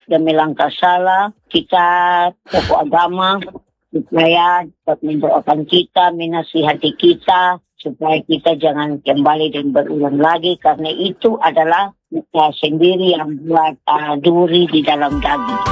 gamilang kasala, kita, tokoh agama, supaya dapat mendoakan kita, menasihati kita, supaya kita jangan kembali dan berulang lagi, karena itu adalah kita sendiri yang buat duri di dalam daging.